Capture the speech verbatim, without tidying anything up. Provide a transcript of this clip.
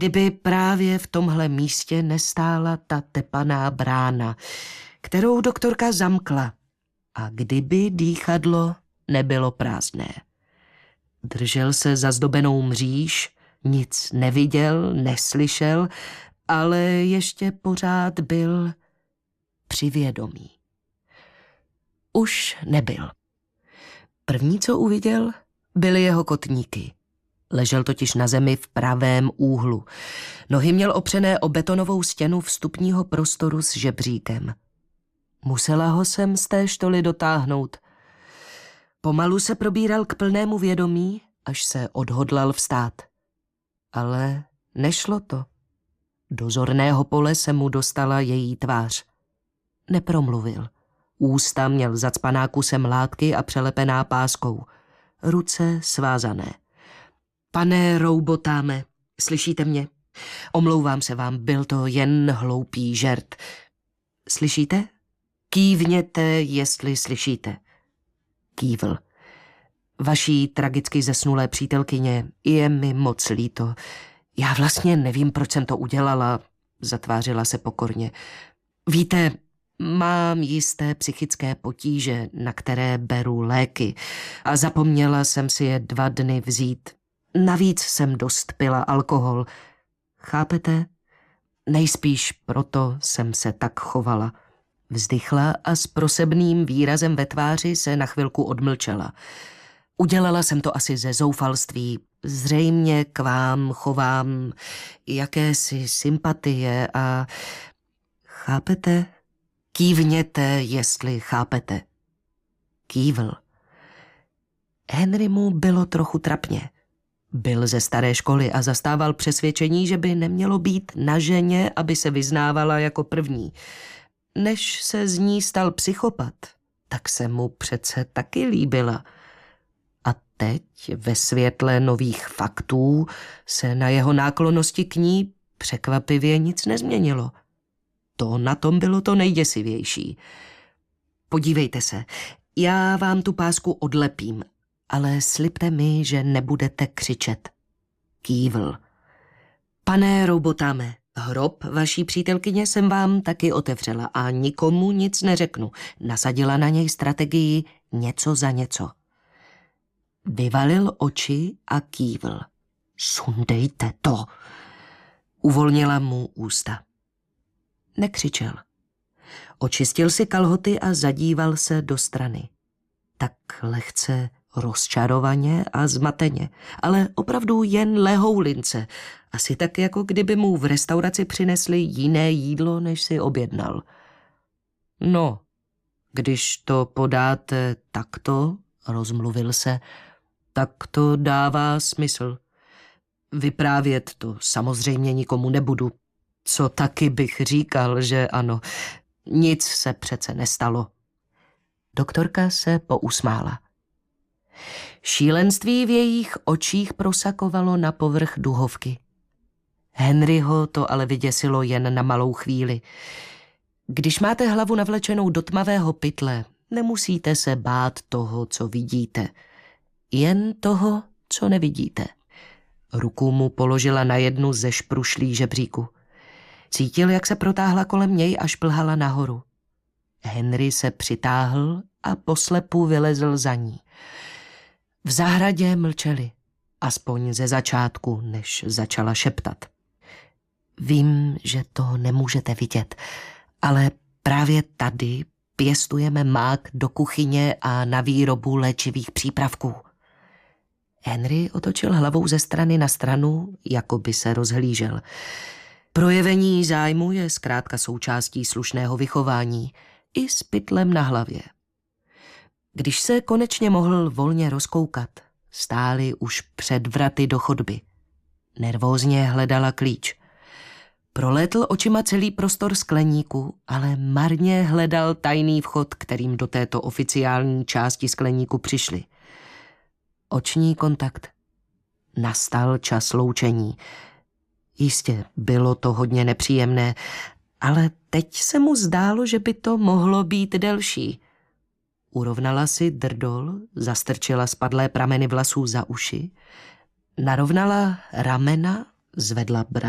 Kdyby právě v tomhle místě nestála ta tepaná brána, kterou doktorka zamkla, a kdyby dýchadlo nebylo prázdné. Držel se za zdobenou mříž, nic neviděl, neslyšel, ale ještě pořád byl při vědomí. Už nebyl. První, co uviděl, byly jeho kotníky. Ležel totiž na zemi v pravém úhlu. Nohy měl opřené o betonovou stěnu vstupního prostoru s žebříkem. Musela ho sem z té štoly dotáhnout. Pomalu se probíral k plnému vědomí, až se odhodlal vstát. Ale nešlo to. Do zorného pole se mu dostala její tvář. Nepromluvil. Ústa měl zacpaná kusem látky a přelepená páskou. Ruce svázané. Pane Roubotáme, slyšíte mě? Omlouvám se vám, byl to jen hloupý žert. Slyšíte? Kývněte, jestli slyšíte. Kývl. Vaší tragicky zesnulé přítelkyně je mi moc líto. Já vlastně nevím, proč jsem to udělala, zatvářila se pokorně. Víte, mám jisté psychické potíže, na které beru léky a zapomněla jsem si je dva dny vzít. Navíc jsem dost pila alkohol. Chápete? Nejspíš proto jsem se tak chovala. Vzdychla a s prosebným výrazem ve tváři se na chvilku odmlčela. Udělala jsem to asi ze zoufalství. Zřejmě k vám chovám jakési sympatie a... Chápete? Kývněte, jestli chápete. Kývl. Henrymu bylo trochu trapně. Byl ze staré školy a zastával přesvědčení, že by nemělo být na ženě, aby se vyznávala jako první. Než se z ní stal psychopat, tak se mu přece taky líbila. A teď ve světle nových faktů se na jeho náklonnosti k ní překvapivě nic nezměnilo. To na tom bylo to nejděsivější. Podívejte se, já vám tu pásku odlepím, ale slibte mi, že nebudete křičet. Kývl. Pane Roubotáme, hrob vaší přítelkyně jsem vám taky otevřela a nikomu nic neřeknu. Nasadila na něj strategii něco za něco. Vyvalil oči a kývl. Sundejte to. Uvolnila mu ústa. Nekřičel. Očistil si kalhoty a zadíval se do strany. Tak lehce rozčarovaně a zmateně, ale opravdu jen lehoulince. Asi tak, jako kdyby mu v restauraci přinesli jiné jídlo, než si objednal. No, když to podáte takto, rozmluvil se, tak to dává smysl. Vyprávět to samozřejmě nikomu nebudu, co taky bych říkal, že ano, nic se přece nestalo. Doktorka se pousmála. Šílenství v jejich očích prosakovalo na povrch duhovky. Henryho to ale vyděsilo jen na malou chvíli. Když máte hlavu navlečenou do tmavého pytle, nemusíte se bát toho, co vidíte. Jen toho, co nevidíte. Ruku mu položila na jednu ze šprušlí žebříku. Cítil, jak se protáhla kolem něj a šplhala nahoru. Henry se přitáhl a poslepu vylezl za ní. V zahradě mlčeli, aspoň ze začátku, než začala šeptat. Vím, že to nemůžete vidět, ale právě tady pěstujeme mák do kuchyně a na výrobu léčivých přípravků. Henry otočil hlavou ze strany na stranu, jako by se rozhlížel. Projevení zájmu je zkrátka součástí slušného vychování, i s pytlem na hlavě. Když se konečně mohl volně rozkoukat, stáli už před vraty do chodby. Nervózně hledala klíč. Prolétl očima celý prostor skleníku, ale marně hledal tajný vchod, kterým do této oficiální části skleníku přišli. Oční kontakt. Nastal čas loučení. Jistě, bylo to hodně nepříjemné, ale teď se mu zdálo, že by to mohlo být delší. Urovnala si drdol, zastrčila spadlé prameny vlasů za uši, narovnala ramena, zvedla bradu.